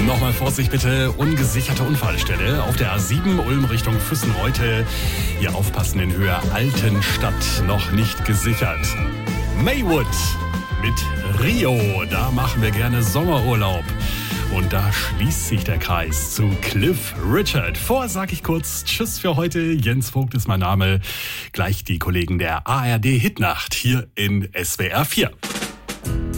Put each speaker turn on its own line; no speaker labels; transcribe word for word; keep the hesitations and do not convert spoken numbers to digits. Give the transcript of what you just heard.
Nochmal Vorsicht bitte, ungesicherte Unfallstelle auf der A sieben Ulm Richtung Füssen-Reute. Hier aufpassen in Höhe Altenstadt, noch nicht gesichert. Maywood mit Rio, da machen wir gerne Sommerurlaub. Und da schließt sich der Kreis zu Cliff Richard. Vorher sage ich kurz Tschüss für heute. Jens Vogt ist mein Name. Gleich die Kollegen der A R D Hitnacht hier in S W R vier.